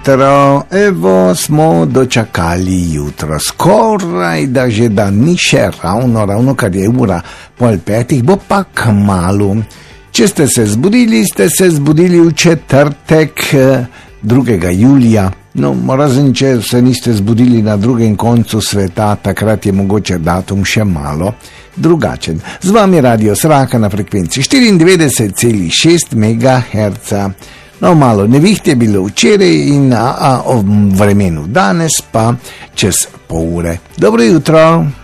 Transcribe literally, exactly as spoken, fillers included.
Jutro, evo smo dočakali jutro, skoraj da že da ni še ravno, ravno kar je ura pol petih, bo pa kmalu. Če ste se zbudili, ste se zbudili v četrtek drugega julija, no razen če se niste zbudili na drugem koncu sveta, takrat je mogoče datum še malo drugačen. Z vami Radio Sraka na frekvenci štiriindevetdeset celih šest megaherca. No, malo neviht je bilo včeraj in a, a, o vremenu danes pa čez pol ure. Dobro jutro.